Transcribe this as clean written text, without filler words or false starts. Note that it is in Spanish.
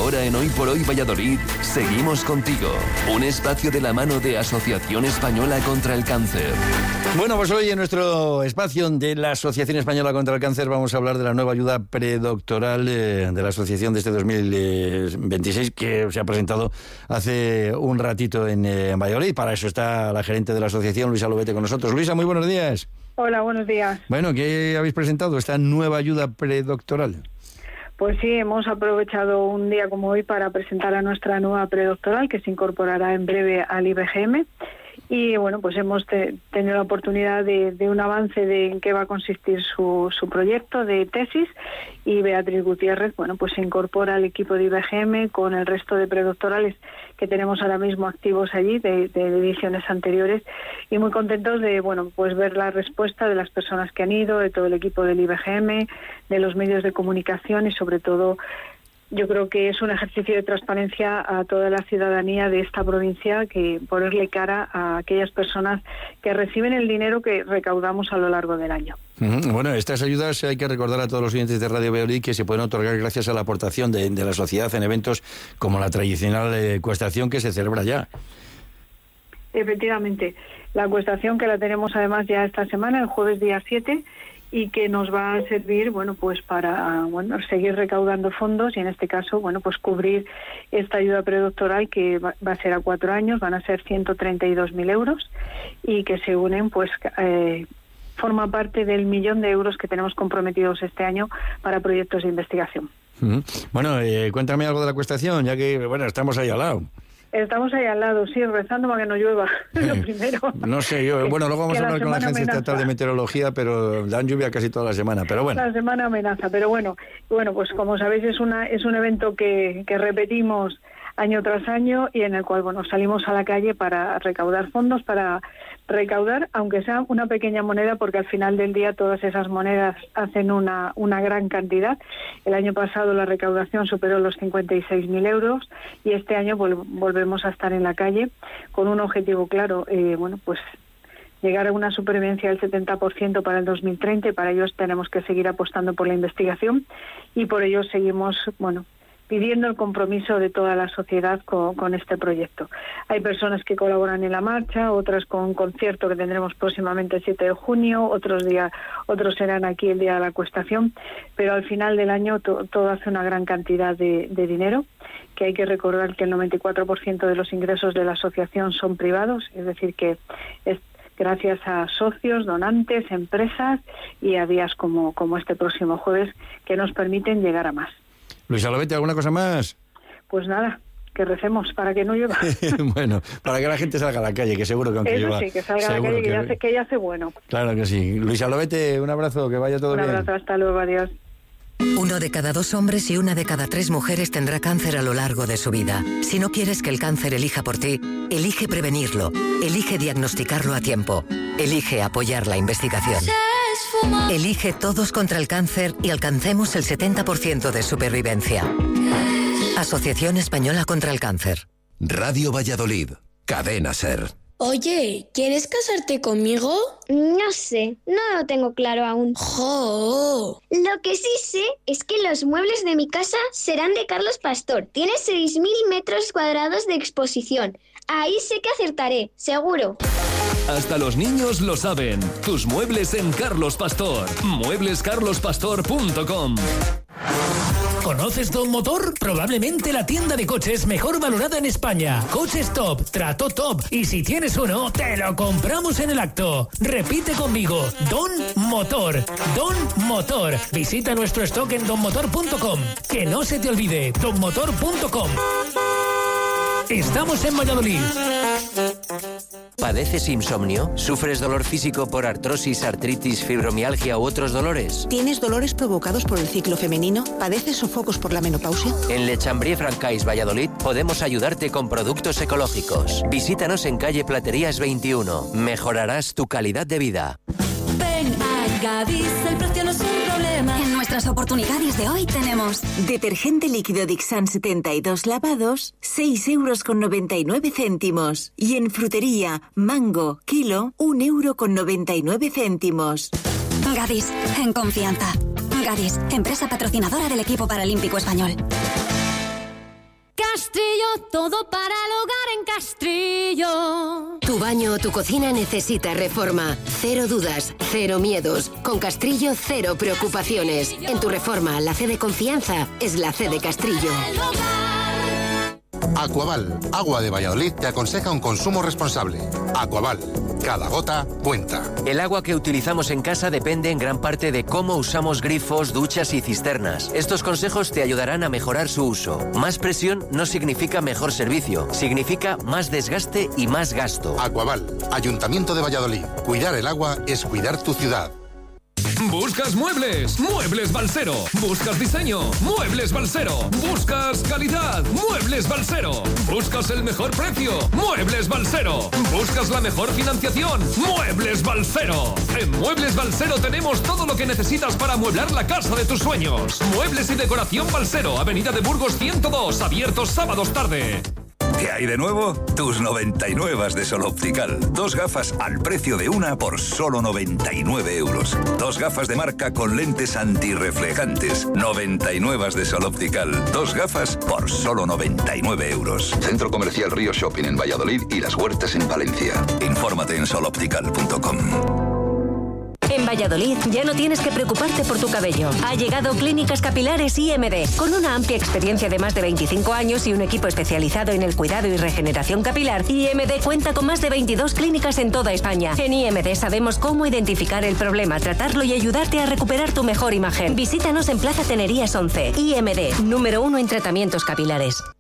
Ahora en Hoy por Hoy Valladolid, seguimos contigo. Un espacio de la mano de Asociación Española contra el Cáncer. Bueno, pues hoy en nuestro espacio de la Asociación Española contra el Cáncer vamos a hablar de la nueva ayuda predoctoral de la asociación de este 2026 que se ha presentado hace un ratito en Valladolid. Para eso está la gerente de la asociación, Luisa Lobete, con nosotros. Luisa, muy buenos días. Hola, buenos días. Bueno, ¿qué habéis presentado, esta nueva ayuda predoctoral? Pues sí, hemos aprovechado un día como hoy para presentar a nuestra nueva predoctoral que se incorporará en breve al IBGM. Y bueno, pues hemos tenido la oportunidad de un avance de en qué va a consistir su proyecto de tesis, y Beatriz Gutiérrez, bueno, pues se incorpora al equipo de IBGM con el resto de predoctorales que tenemos ahora mismo activos allí de ediciones anteriores, y muy contentos de, bueno, pues ver la respuesta de las personas que han ido, de todo el equipo del IBGM, de los medios de comunicación, y sobre todo yo creo que es un ejercicio de transparencia a toda la ciudadanía de esta provincia, que ponerle cara a aquellas personas que reciben el dinero que recaudamos a lo largo del año. Bueno, estas ayudas hay que recordar a todos los oyentes de Radio Valladolid que se pueden otorgar gracias a la aportación de la sociedad en eventos como la tradicional ecuestación que se celebra ya. Efectivamente, la ecuestación que la tenemos además ya esta semana, el jueves día 7, y que nos va a servir, bueno, pues para seguir recaudando fondos, y en este caso, bueno, pues cubrir esta ayuda predoctoral que va a ser a 4 años, van a ser 132.000 euros, y que se unen, pues forma parte del 1.000.000 de euros que tenemos comprometidos este año para proyectos de investigación. Bueno, cuéntame algo de la ecuestación, ya que, bueno, estamos ahí al lado. Estamos ahí al lado, sí, rezando para que no llueva, lo primero. No sé, bueno, luego vamos a hablar con la Agencia Estatal de Meteorología, pero dan lluvia casi toda la semana, pero bueno. La semana amenaza, pero bueno, pues como sabéis es un evento que repetimos año tras año, y en el cual, bueno, salimos a la calle para recaudar fondos, para recaudar, aunque sea una pequeña moneda, porque al final del día todas esas monedas hacen una gran cantidad. El año pasado la recaudación superó los 56.000 euros, y este año volvemos a estar en la calle con un objetivo claro, pues llegar a una supervivencia del 70% para el 2030, y para ello tenemos que seguir apostando por la investigación, y por ello seguimos, pidiendo el compromiso de toda la sociedad con este proyecto. Hay personas que colaboran en la marcha, otras con un concierto que tendremos próximamente el 7 de junio, otros serán aquí el día de la ecuestación, pero al final del año todo hace una gran cantidad de dinero, que hay que recordar que el 94% de los ingresos de la asociación son privados, es decir, que es gracias a socios, donantes, empresas, y a días como este próximo jueves que nos permiten llegar a más. Luisa Lobete, ¿alguna cosa más? Pues nada, que recemos para que no llueva. Bueno, para que la gente salga a la calle, que seguro que aunque llueva... Eso sí, que salga a la calle, que ya hace bueno. Claro que sí. Luisa Lobete, un abrazo, que vaya todo bien. Un abrazo, hasta luego, adiós. 1 de cada 2 hombres y 1 de cada 3 mujeres tendrá cáncer a lo largo de su vida. Si no quieres que el cáncer elija por ti, elige prevenirlo, elige diagnosticarlo a tiempo, elige apoyar la investigación. Elige Todos contra el Cáncer y alcancemos el 70% de supervivencia. Asociación Española contra el Cáncer. Radio Valladolid, Cadena SER. Oye, ¿quieres casarte conmigo? No sé, no lo tengo claro aún. ¡Jo! Lo que sí sé es que los muebles de mi casa serán de Carlos Pastor. Tiene 6.000 metros cuadrados de exposición. Ahí sé que acertaré, seguro. Hasta los niños lo saben. Tus muebles en Carlos Pastor. Mueblescarlospastor.com. ¿Conoces Don Motor? Probablemente la tienda de coches mejor valorada en España. Coches top, trato top, y si tienes uno, te lo compramos en el acto. Repite conmigo, Don Motor. Don Motor. Visita nuestro stock en donmotor.com. Que no se te olvide, donmotor.com. Estamos en Valladolid. ¿Padeces insomnio? ¿Sufres dolor físico por artrosis, artritis, fibromialgia u otros dolores? ¿Tienes dolores provocados por el ciclo femenino? ¿Padeces sofocos por la menopausia? En Le Chambrier-Francais, Valladolid, podemos ayudarte con productos ecológicos. Visítanos en calle Platerías 21. Mejorarás tu calidad de vida. Ven a Gadis, el precio no es un problema. En nuestras oportunidades de hoy tenemos detergente líquido Dixan 72 lavados, 6,99 €. Y en frutería, mango, kilo, 1,99 €. Gadis, en confianza. Gadis, empresa patrocinadora del equipo paralímpico español. Castrillo, todo para el hogar en Castrillo. Tu baño o tu cocina necesita reforma. Cero dudas, cero miedos. Con Castrillo, cero preocupaciones. En tu reforma, la C de confianza es la C de Castrillo. Aquaval, agua de Valladolid, te aconseja un consumo responsable. Aquaval, cada gota cuenta. El agua que utilizamos en casa depende en gran parte de cómo usamos grifos, duchas y cisternas. Estos consejos te ayudarán a mejorar su uso. Más presión no significa mejor servicio, significa más desgaste y más gasto. Aquaval, Ayuntamiento de Valladolid. Cuidar el agua es cuidar tu ciudad. ¿Buscas muebles? Muebles Balsero. ¿Buscas diseño? Muebles Balsero. ¿Buscas calidad? Muebles Balsero. ¿Buscas el mejor precio? Muebles Balsero. ¿Buscas la mejor financiación? Muebles Balsero. En Muebles Balsero tenemos todo lo que necesitas para amueblar la casa de tus sueños. Muebles y decoración Balsero, Avenida de Burgos 102, abiertos sábados tarde. ¿Qué hay de nuevo? Tus 99 de Sol Optical. 2 gafas al precio de una por solo 99 euros. 2 gafas de marca con lentes antirreflejantes. 99 de Sol Optical. 2 gafas por solo 99 euros. Centro Comercial Río Shopping en Valladolid y Las Huertas en Valencia. Infórmate en soloptical.com. En Valladolid ya no tienes que preocuparte por tu cabello. Ha llegado Clínicas Capilares IMD. Con una amplia experiencia de más de 25 años y un equipo especializado en el cuidado y regeneración capilar, IMD cuenta con más de 22 clínicas en toda España. En IMD sabemos cómo identificar el problema, tratarlo y ayudarte a recuperar tu mejor imagen. Visítanos en Plaza Tenerías 11. IMD, número 1 en tratamientos capilares.